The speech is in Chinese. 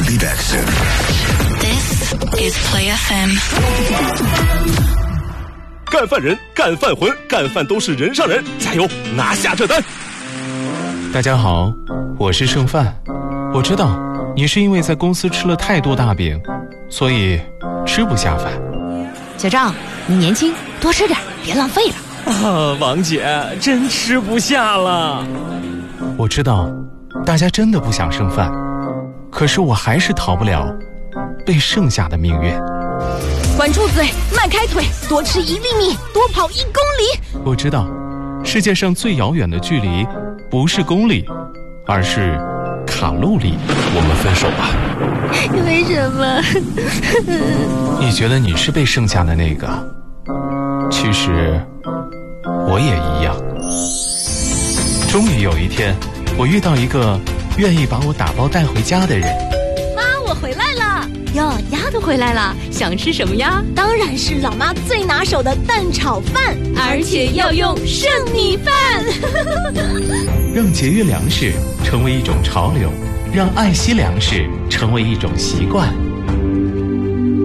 I'll be back soon. This is Play FM. 干饭人，干饭魂，干饭都是人上人，加油，拿下这单！ 大家好，我是剩饭。我知道你是因为在公司吃了太多大饼，所以吃不下饭。 小张，你年轻，多吃点，别浪费了。 王姐，真吃不下了。 我知道大家真的不想剩饭，可是我还是逃不了被剩下的命运。 管住嘴，迈开腿，多吃1厘米，多跑1公里。 我知道世界上最遥远的距离不是公里，而是卡路里。 我们分手吧。 为什么？ 你觉得你是被剩下的那个，其实我也一样。终于有一天，我遇到一个愿意把我打包带回家的人。 妈，我回来了。哟，丫头回来了，想吃什么呀？当然是老妈最拿手的蛋炒饭，而且要用剩米饭。 让节约粮食成为一种潮流，让爱惜粮食成为一种习惯。